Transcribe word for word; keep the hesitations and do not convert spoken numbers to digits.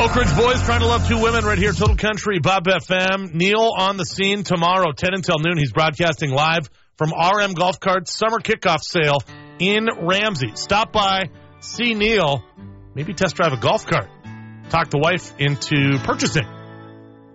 Oak Ridge Boys trying to love two women right here. Total Country, Bob F M. Neil on the scene tomorrow, ten until noon. He's broadcasting live from R M Golf Cart's summer kickoff sale in Ramsey. Stop by, see Neil, maybe test drive a golf cart. Talk the wife into purchasing